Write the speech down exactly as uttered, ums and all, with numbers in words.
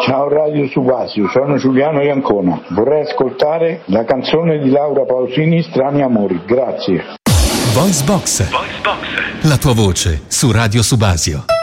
Ciao Radio Subasio, sono Giuliano Iancona. Vorrei ascoltare la canzone di Laura Pausini, Strani Amori. Grazie. Voice Box. Voice Box. La tua voce su Radio Subasio.